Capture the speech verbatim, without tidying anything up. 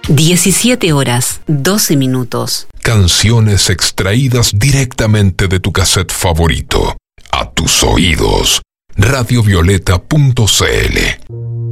diecisiete horas, doce minutos. Canciones extraídas directamente de tu cassette favorito. A tus oídos. radiovioleta punto c l